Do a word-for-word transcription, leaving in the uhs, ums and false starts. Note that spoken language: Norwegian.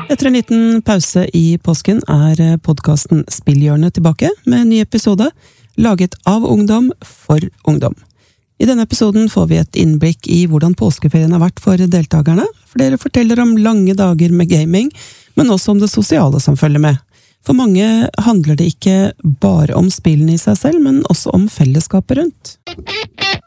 Etter en liten pause i påsken er podcasten Spillhjørnet tilbake med en ny episode, laget av ungdom for ungdom. I denne episoden får vi et innblikk i hvordan påskeferien har vært for deltakerne. Flere forteller om lange dager med gaming, men også om det sosiale som følger med. For mange handler det ikke bare om spillene i seg selv, men også om fellesskapet rundt.